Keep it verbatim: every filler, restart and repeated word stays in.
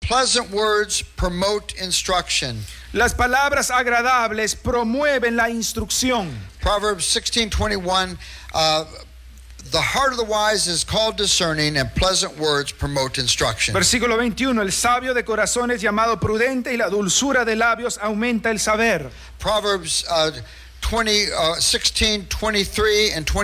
Pleasant words promote instruction. Las palabras agradables promueven la instrucción. Proverbs sixteen twenty-one, uh, the heart of the wise is called discerning, and pleasant words promote instruction. Versículo veintiuno, el sabio de corazón es llamado prudente y la dulzura de labios aumenta el saber. Proverbs uh, twenty, uh, sixteen twenty-three and twenty